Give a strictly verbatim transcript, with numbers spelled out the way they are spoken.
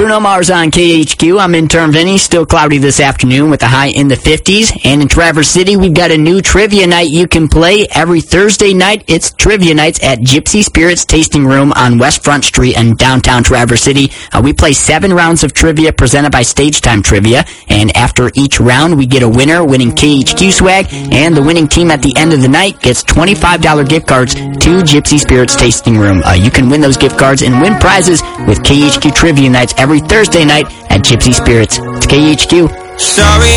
Bruno Mars on K H Q. I'm intern Vinny. Still cloudy this afternoon with a high in the fifties. And in Traverse City, we've got a new trivia night you can play every Thursday night. It's trivia nights at Gypsy Spirits Tasting Room on West Front Street in downtown Traverse City. Uh, we play seven rounds of trivia presented by Stage Time Trivia. And after each round, we get a winner winning K H Q swag. And the winning team at the end of the night gets twenty-five dollars gift cards to Gypsy Spirits Tasting Room. Uh, you can win those gift cards and win prizes with K H Q Trivia Nights every Thursday night at Gypsy Spirits. It's K H Q. Sorry.